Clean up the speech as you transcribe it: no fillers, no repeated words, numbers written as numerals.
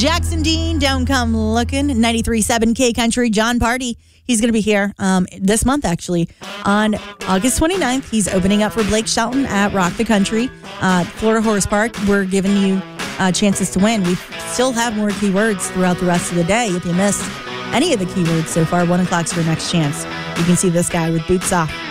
Jackson Dean, Don't Come Looking, 93.7 K Country. John Party, he's going to be here this month, actually, on August 29th. He's opening up for Blake Shelton at Rock the Country, Florida Horse Park. We're giving you chances to win. We still have more keywords throughout the rest of the day. If you missed any of the keywords so far, 1 o'clock's your next chance. You can see this guy with Boots Off.